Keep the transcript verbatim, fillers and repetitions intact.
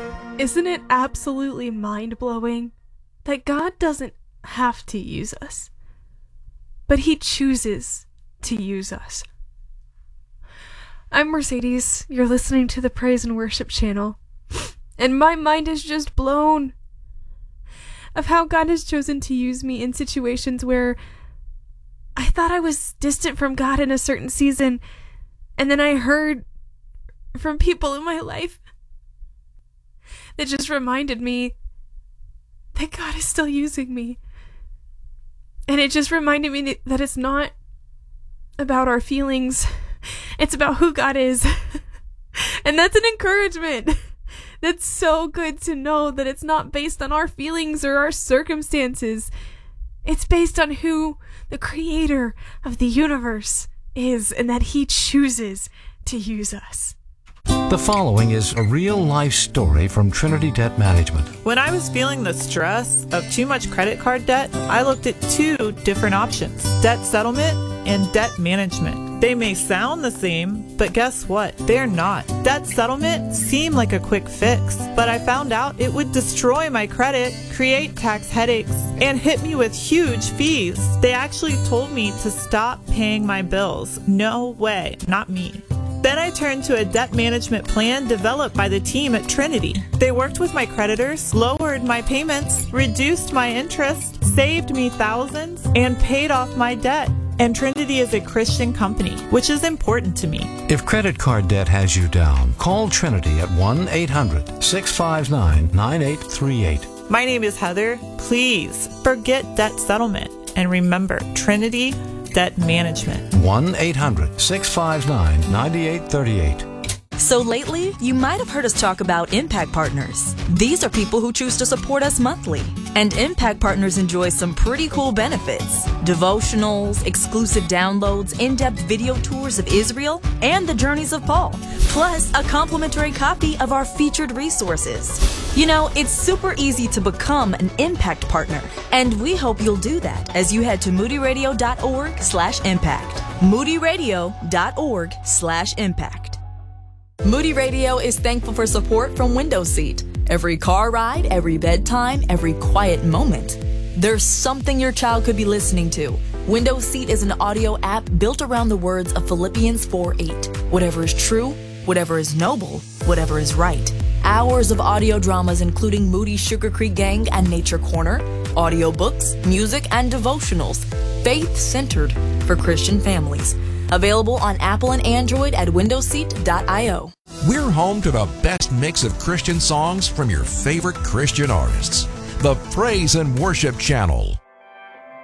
Isn't it absolutely mind-blowing that God doesn't have to use us, but He chooses to use us? I'm Mercedes. You're listening to the Praise and Worship channel, and my mind is just blown of how God has chosen to use me in situations where I thought I was distant from God in a certain season, and then I heard from people in my life that just reminded me that God is still using me. And it just reminded me that it's not about our feelings, it's about who God is. And that's an encouragement. That's so good to know that it's not based on our feelings or our circumstances. It's based on who the creator of the universe is, and that He chooses to use us. The following is a real-life story from Trinity Debt Management. When I was feeling the stress of too much credit card debt, I looked at two different options: debt settlement and debt management. They may sound the same, but guess what? They're not. Debt settlement seemed like a quick fix, but I found out it would destroy my credit, create tax headaches, and hit me with huge fees. They actually told me to stop paying my bills. No way, not me. Then I turned to a debt management plan developed by the team at Trinity. They worked with my creditors, lowered my payments, reduced my interest, saved me thousands, and paid off my debt. And Trinity is a Christian company, which is important to me. If credit card debt has you down, call Trinity at one eight hundred, six five nine, nine eight three eight. My name is Heather. Please forget debt settlement and remember Trinity Debt Management. one eight hundred, six five nine, nine eight three eight. So lately, you might have heard us talk about Impact Partners. These are people who choose to support us monthly. And Impact Partners enjoy some pretty cool benefits: devotionals, exclusive downloads, in-depth video tours of Israel, and the journeys of Paul, plus a complimentary copy of our featured resources. You know, it's super easy to become an Impact Partner, and we hope you'll do that as you head to moodyradio.org slash impact. moodyradio.org slash impact. Moody Radio is thankful for support from Window Seat. Every car ride, every bedtime, every quiet moment, there's something your child could be listening to. Window Seat is an audio app built around the words of Philippians four eight. Whatever is true, whatever is noble, whatever is right. Hours of audio dramas including Moody Sugar Creek Gang and Nature Corner, audiobooks, music, and devotionals, faith-centered for Christian families. Available on Apple and Android at window seat dot io. We're home to the best mix of Christian songs from your favorite Christian artists. The Praise and Worship Channel.